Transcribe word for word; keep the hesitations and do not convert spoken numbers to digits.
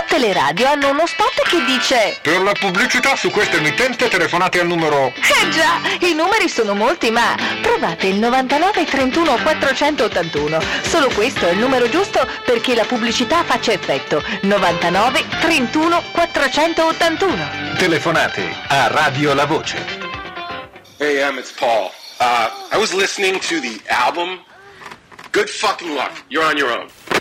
tutte le radio hanno uno spot che dice: per la pubblicità su questa emittente telefonate al numero... Eh già, i numeri sono molti, ma provate il novantanove trentuno quattrocentottantuno. Solo questo è il numero giusto perché la pubblicità faccia effetto. novantanove trentuno quattrocentottantuno. Telefonate a Radio La Voce. Hey, Em, it's Paul. Uh, I was listening to the album. Good fucking luck. You're on your own.